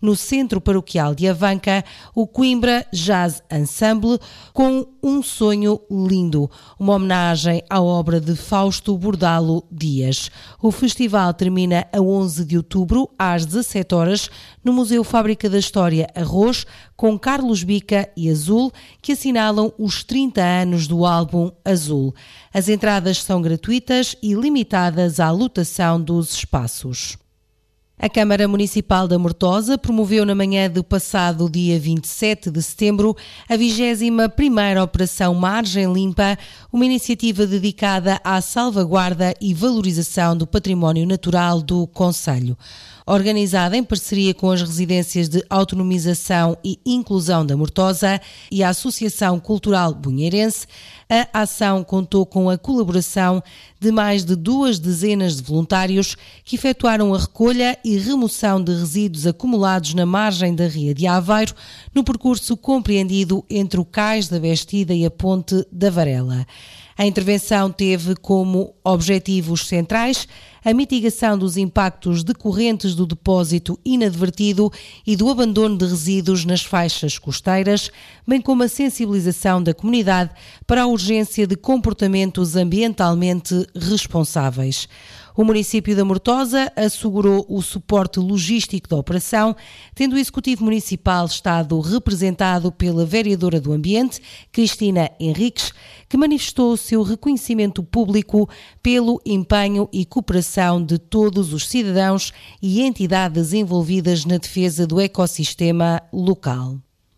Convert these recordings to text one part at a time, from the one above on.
no Centro Paroquial de Avanca, o Coimbra Jazz Ensemble, com Um Sonho Lindo, uma homenagem à obra de Fausto Bordalo Dias. O festival termina a 11 de outubro, às 17 horas, no Museu Fábrica da História Arroz, com Carlos Bica e Azul, que assinalam os 30 anos do álbum Azul. As entradas são gratuitas e limitadas à lotação dos espaços. A Câmara Municipal da Mortosa promoveu na manhã do passado dia 27 de setembro a 21ª Operação Margem Limpa, uma iniciativa dedicada à salvaguarda e valorização do património natural do concelho. Organizada em parceria com as Residências de Autonomização e Inclusão da Mortosa e a Associação Cultural Bunheirense, a ação contou com a colaboração de mais de 2 dezenas de voluntários que efetuaram a recolha e remoção de resíduos acumulados na margem da Ria de Aveiro, no percurso compreendido entre o Cais da Bastida e a Ponte da Varela. A intervenção teve como objetivos centrais a mitigação dos impactos decorrentes do depósito inadvertido e do abandono de resíduos nas faixas costeiras, bem como a sensibilização da comunidade para a urgência de comportamentos ambientalmente responsáveis. O município da Mortosa assegurou o suporte logístico da operação, tendo o Executivo Municipal estado representado pela Vereadora do Ambiente, Cristina Henriques, que manifestou o seu reconhecimento público pelo empenho e cooperação de todos os cidadãos e entidades envolvidas na defesa do ecossistema local.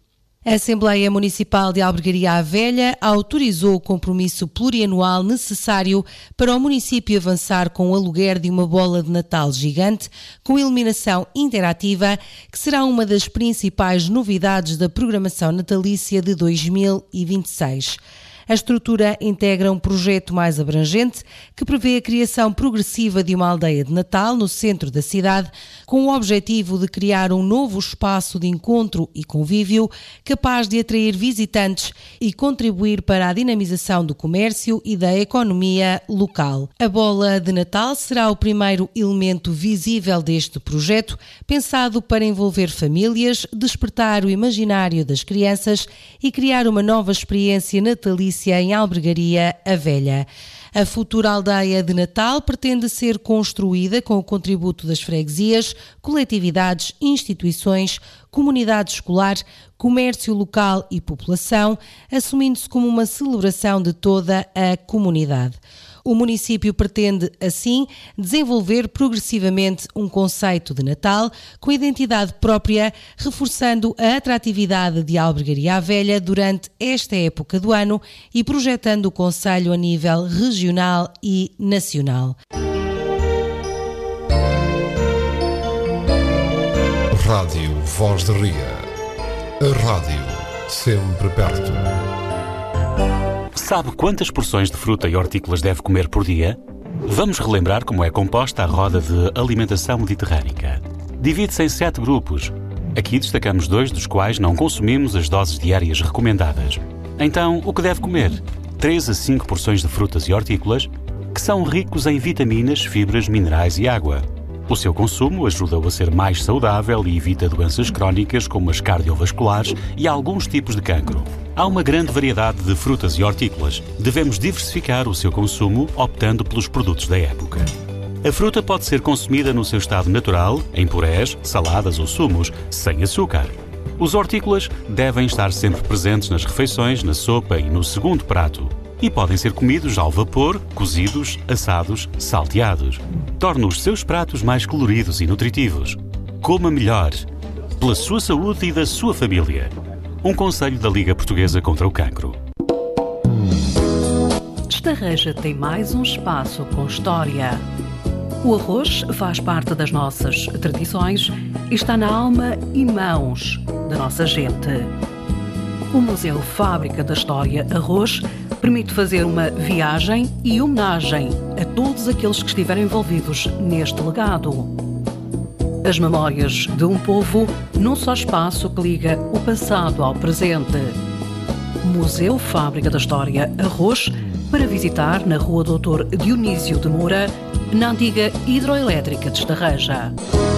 A Assembleia Municipal de Albergaria à Velha autorizou o compromisso plurianual necessário para o município avançar com o aluguer de uma bola de Natal gigante com iluminação interativa, que será uma das principais novidades da programação natalícia de 2026. A estrutura integra um projeto mais abrangente que prevê a criação progressiva de uma aldeia de Natal no centro da cidade, com o objetivo de criar um novo espaço de encontro e convívio capaz de atrair visitantes e contribuir para a dinamização do comércio e da economia local. A bola de Natal será o primeiro elemento visível deste projeto, pensado para envolver famílias, despertar o imaginário das crianças e criar uma nova experiência natalícia em Albergaria à Velha. A futura aldeia de Natal pretende ser construída com o contributo das freguesias, coletividades, instituições, comunidade escolar, comércio local e população, assumindo-se como uma celebração de toda a comunidade. O município pretende, assim, desenvolver progressivamente um conceito de Natal com identidade própria, reforçando a atratividade de Albergaria à Velha durante esta época do ano e projetando o concelho a nível regional e nacional. Rádio Voz de Ria. A rádio sempre perto. Sabe quantas porções de fruta e hortícolas deve comer por dia? Vamos relembrar como é composta a roda de alimentação mediterrânica. Divide-se em 7 grupos. Aqui destacamos 2 dos quais não consumimos as doses diárias recomendadas. Então, o que deve comer? 3 a 5 porções de frutas e hortícolas, que são ricos em vitaminas, fibras, minerais e água. O seu consumo ajuda-o a ser mais saudável e evita doenças crónicas como as cardiovasculares e alguns tipos de cancro. Há uma grande variedade de frutas e hortícolas. Devemos diversificar o seu consumo optando pelos produtos da época. A fruta pode ser consumida no seu estado natural, em purés, saladas ou sumos, sem açúcar. Os hortícolas devem estar sempre presentes nas refeições, na sopa e no segundo prato. E podem ser comidos ao vapor, cozidos, assados, salteados. Torna os seus pratos mais coloridos e nutritivos. Coma melhor, pela sua saúde e da sua família. Um conselho da Liga Portuguesa contra o Cancro. Estarreja tem mais um espaço com história. O arroz faz parte das nossas tradições e está na alma e mãos da nossa gente. O Museu Fábrica da História Arroz permite fazer uma viagem e homenagem a todos aqueles que estiverem envolvidos neste legado. As memórias de um povo num só espaço que liga o passado ao presente. Museu Fábrica da História Arroz, para visitar na Rua Doutor Dionísio de Moura, na antiga Hidroelétrica de Estarreja.